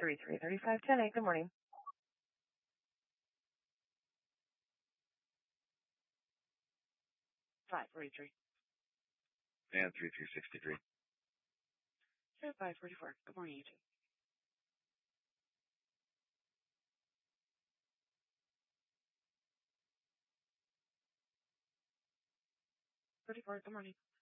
333510. Good morning. 543. And 3363. 544. Good morning, you two. 34. Good morning.